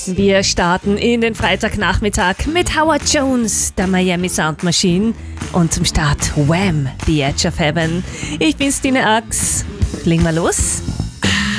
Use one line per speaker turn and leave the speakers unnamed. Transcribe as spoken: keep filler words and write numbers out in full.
Wir starten in den Freitagnachmittag mit Howard Jones, der Miami Sound Machine, und zum Start Wham! The Edge of Heaven. Ich bin Stine Ax. Legen wir los?